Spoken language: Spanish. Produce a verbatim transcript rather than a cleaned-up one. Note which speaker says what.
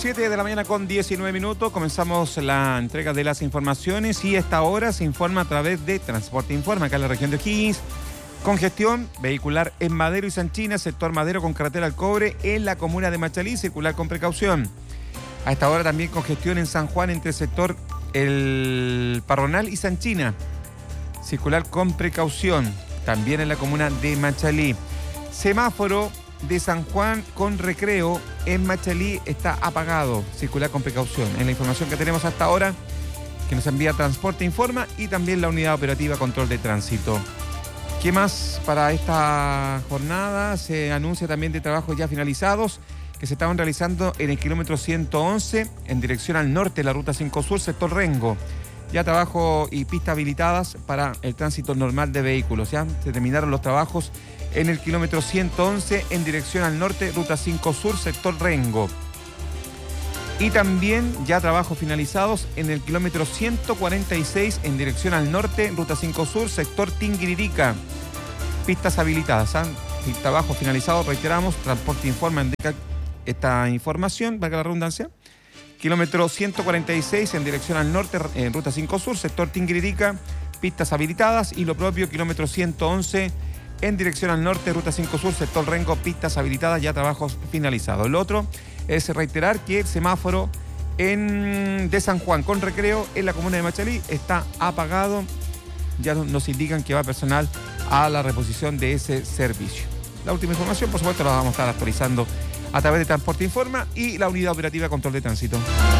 Speaker 1: siete de la mañana con diecinueve minutos. Comenzamos la entrega de las informaciones y a esta hora se informa a través de Transporte Informa, acá en la región de O'Higgins. Congestión vehicular en Madero y Sanchina, sector Madero con carretera al cobre en la comuna de Machalí, circular con precaución. A esta hora también congestión en San Juan entre el sector El Parronal y Sanchina, circular con precaución, también en la comuna de Machalí. Semáforo de San Juan con Recreo en Machalí está apagado, circular con precaución. En la información que tenemos hasta ahora, que nos envía Transporte Informa y también la Unidad Operativa Control de Tránsito. ¿Qué más para esta jornada? Se anuncia también de trabajos ya finalizados que se estaban realizando en el kilómetro ciento once en dirección al norte de la ruta cinco Sur, sector Rengo. Ya trabajo y pistas habilitadas para el tránsito normal de vehículos. Ya se terminaron los trabajos en el kilómetro ciento once en dirección al norte, ruta cinco Sur, sector Rengo. Y también ya trabajos finalizados en el kilómetro ciento cuarenta y seis en dirección al norte, ruta cinco Sur, sector Tinguiririca. Pistas habilitadas, ¿eh? Trabajo finalizado, reiteramos, Transporte Informa indica esta información, valga la redundancia. Kilómetro ciento cuarenta y seis en dirección al norte, en ruta cinco Sur, sector Tinguiririca, pistas habilitadas. Y lo propio, kilómetro ciento once en dirección al norte, ruta cinco Sur, sector Rengo, pistas habilitadas, ya trabajos finalizados. Lo otro es reiterar que el semáforo en, de San Juan con Recreo en la comuna de Machalí está apagado. Ya nos indican que va personal a la reposición de ese servicio. La última información, por supuesto, la vamos a estar actualizando a través de Transporte Informa y la Unidad Operativa Control de Tránsito.